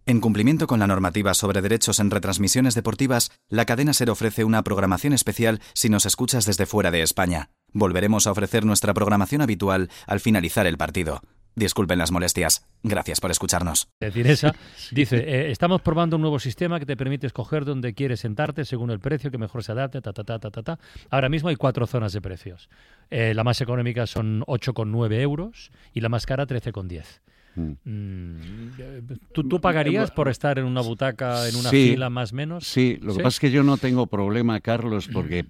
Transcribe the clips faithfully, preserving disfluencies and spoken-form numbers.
En cumplimiento con la normativa sobre derechos en retransmisiones deportivas, la cadena SER ofrece una programación especial si nos escuchas desde fuera de España. Volveremos a ofrecer nuestra programación habitual al finalizar el partido. Disculpen las molestias. Gracias por escucharnos. Cinesa dice, eh, estamos probando un nuevo sistema que te permite escoger dónde quieres sentarte según el precio que mejor se adapte, ta, ta, ta, ta, ta, ta. Ahora mismo hay cuatro zonas de precios. Eh, la más económica son ocho coma nueve euros y la más cara trece coma diez. Mm. ¿Tú, ¿Tú pagarías por estar en una butaca, en una sí, fila más o menos? Sí, lo ¿Sí? que pasa es que yo no tengo problema, Carlos, porque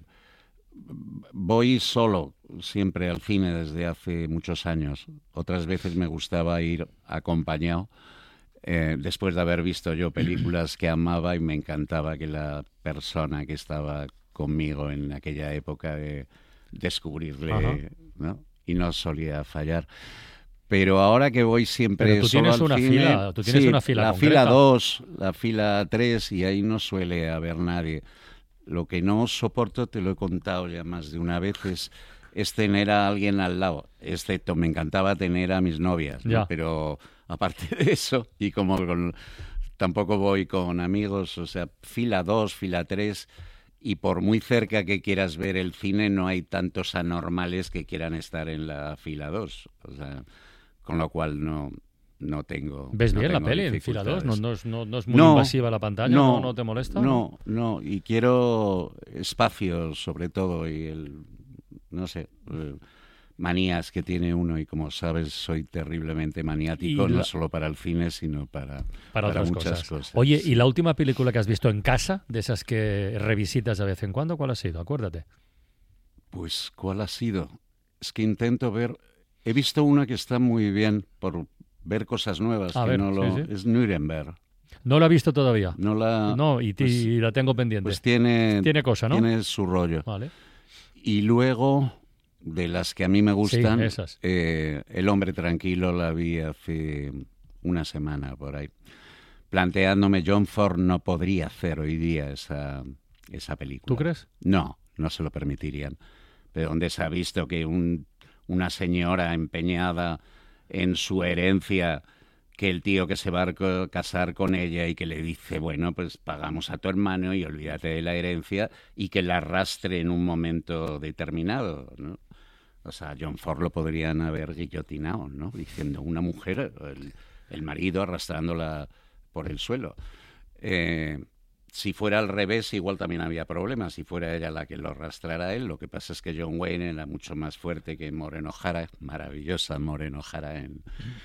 voy solo siempre al cine desde hace muchos años. Otras veces me gustaba ir acompañado, eh, después de haber visto yo películas que amaba y me encantaba que la persona que estaba conmigo en aquella época de descubrirle, ¿no? Y no solía fallar. Pero ahora que voy siempre Pero tú solo tienes al una cine, fila, tú tienes sí, una fila la concreta. fila dos, la fila tres, y ahí no suele haber nadie. Lo que no soporto, te lo he contado ya más de una vez, es, es tener a alguien al lado. Excepto, me encantaba tener a mis novias, ¿no? Pero aparte de eso, y como con, tampoco voy con amigos, o sea, fila dos, fila tres, y por muy cerca que quieras ver el cine, no hay tantos anormales que quieran estar en la fila dos. O sea, con lo cual no... No tengo. ¿Ves no bien la tengo peli en fila dos? ¿No, no, es, no, ¿No es muy no, invasiva la pantalla? No, ¿No, no te molesta? No, no, y quiero espacio sobre todo y el, no sé, eh, manías que tiene uno y como sabes soy terriblemente maniático, la... no solo para el cine sino para, para, para otras muchas cosas. cosas. Oye, ¿y la última película que has visto en casa, de esas que revisitas de vez en cuando, cuál ha sido? Acuérdate. Pues, ¿cuál ha sido? Es que intento ver, he visto una que está muy bien por ver cosas nuevas, a que ver, no lo, sí, sí. es Nuremberg. No la he visto todavía. No la... No, y, pues, y la tengo pendiente. Pues tiene... Tiene cosa, ¿no? Tiene su rollo. Vale. Y luego, de las que a mí me gustan, sí, esas. Eh, El hombre tranquilo la vi hace una semana por ahí. Planteándome, John Ford no podría hacer hoy día esa, esa película. ¿Tú crees? No, no se lo permitirían. Pero donde se ha visto que un, una señora empeñada en su herencia, que el tío que se va a casar con ella y que le dice, bueno, pues pagamos a tu hermano y olvídate de la herencia, y que la arrastre en un momento determinado, ¿no? O sea, John Ford lo podrían haber guillotinado, ¿no? Diciendo, una mujer, el, el marido arrastrándola por el suelo. Eh, si fuera al revés, igual también había problemas. Si fuera ella la que lo arrastrara a él, lo que pasa es que John Wayne era mucho más fuerte que Maureen O'Hara, maravillosa Maureen O'Hara en...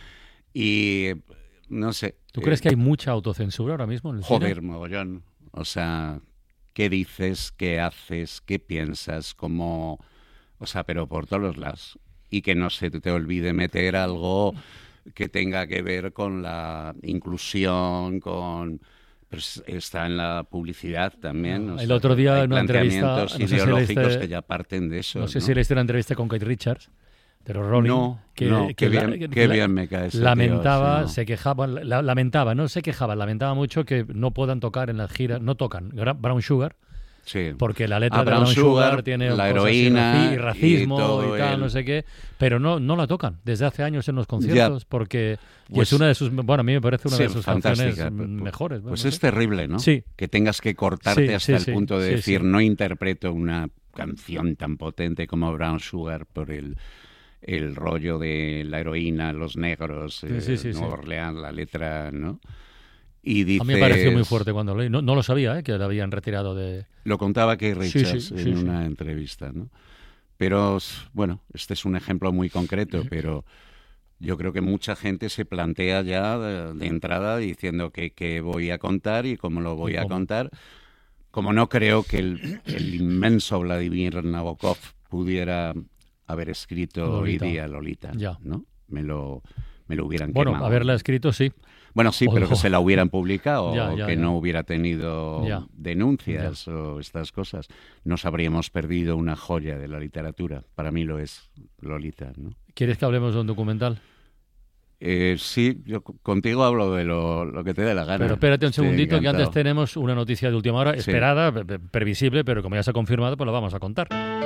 Y no sé. ¿Tú eh, crees que hay mucha autocensura ahora mismo en el joder, cine? mogollón. O sea, ¿qué dices? ¿Qué haces? ¿Qué piensas? ¿Cómo? O sea, pero por todos los lados. Y que no se te olvide meter algo que tenga que ver con la inclusión, con... Pues está en la publicidad también. No, o el sea, otro día hay en una entrevista... planteamientos No sé ideológicos si leíste, que ya parten de eso. No sé ¿no? si leíste una entrevista con Kate Richards, pero Rolling, no, que, no, que qué, la, bien, que qué la, bien me cae ese lamentaba, tío, sí, no. se quejaba, la, lamentaba, no se quejaba, lamentaba mucho que no puedan tocar en las giras, no tocan Brown Sugar, sí. porque la letra ah, de Brown Sugar, Sugar tiene la cosas heroína y racismo y, todo y tal, el... no sé qué, pero no no la tocan desde hace años en los conciertos, ya. porque pues, es una de sus, bueno, a mí me parece una sí, de sus canciones mejores. Pues bueno, es ¿sí? terrible, ¿no? Sí. Que tengas que cortarte sí, hasta sí, el sí, punto de sí, decir, sí. no interpreto una canción tan potente como Brown Sugar por el... el rollo de la heroína, los negros, eh, sí, sí, sí, Nueva sí. Orleans, la letra, ¿no? Y dices... A mí me pareció muy fuerte cuando lo leí. No, no lo sabía, ¿eh? Que la habían retirado de... Lo contaba Keith Richards sí, sí, en sí, una sí. entrevista, ¿no? Pero, bueno, este es un ejemplo muy concreto, pero yo creo que mucha gente se plantea ya de, de entrada diciendo que, que voy a contar y cómo lo voy a contar. Como no creo que el, el inmenso Vladimir Nabokov pudiera... haber escrito Lolita. Hoy día Lolita, ya. ¿no? Me lo, me lo hubieran bueno, quemado. Bueno, haberla escrito, sí. Bueno, sí, o pero no. que se la hubieran publicado ya, o ya, que ya. no hubiera tenido ya. denuncias ya. o estas cosas. Nos habríamos perdido una joya de la literatura. Para mí lo es Lolita, ¿no? ¿Quieres que hablemos de un documental? Eh, sí, yo contigo hablo de lo, lo que te dé la gana. Pero espérate un segundito, encantado. que antes tenemos una noticia de última hora, sí. esperada, previsible, pero como ya se ha confirmado, pues la vamos a contar.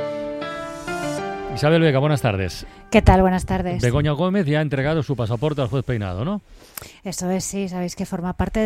Isabel Vega, buenas tardes. ¿Qué tal? Buenas tardes. Begoña Gómez ya ha entregado su pasaporte al juez Peinado, ¿no? Eso es, sí, sabéis que forma parte